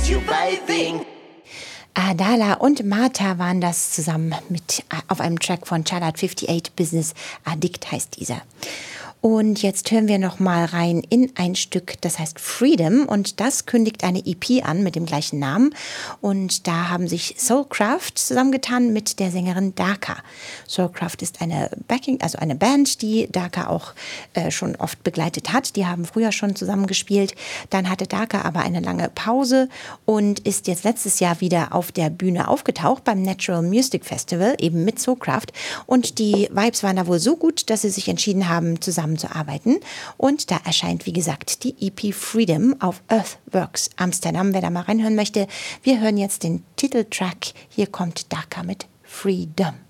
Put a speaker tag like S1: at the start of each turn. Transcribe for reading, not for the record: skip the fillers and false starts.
S1: you bathing.
S2: Adala und Martha waren das zusammen auf einem Track von Charlotte 58, Business Addict heißt dieser. Und jetzt hören wir noch mal rein in ein Stück, das heißt Freedom, und das kündigt eine EP an mit dem gleichen Namen. Und da haben sich Soulcraft zusammengetan mit der Sängerin Daka. Soulcraft ist eine Band, die Daka auch schon oft begleitet hat. Die haben früher schon zusammengespielt. Dann hatte Daka aber eine lange Pause und ist jetzt letztes Jahr wieder auf der Bühne aufgetaucht beim Natural Music Festival, eben mit Soulcraft. Und die Vibes waren da wohl so gut, dass sie sich entschieden haben, zusammenzuarbeiten. Und da erscheint, wie gesagt, die EP Freedom auf Earthworks Amsterdam. Wer da mal reinhören möchte, wir hören jetzt den Titeltrack. Hier kommt Daka mit Freedom.